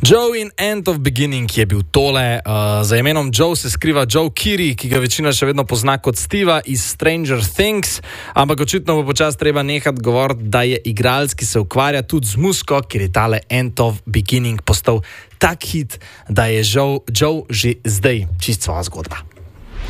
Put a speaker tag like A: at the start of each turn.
A: Joe in End of Beginning je bil tole. Za imenom Joe se skriva Joe Keery, ki ga večina še vedno pozna kot Steva iz Stranger Things, ampak očitno bo počasi treba nehati govoriti, da je igralec, ki se ukvarja tudi z muziko, ker je tale End of Beginning postal tak hit, da je Joe že zdaj čist svoja zgodba.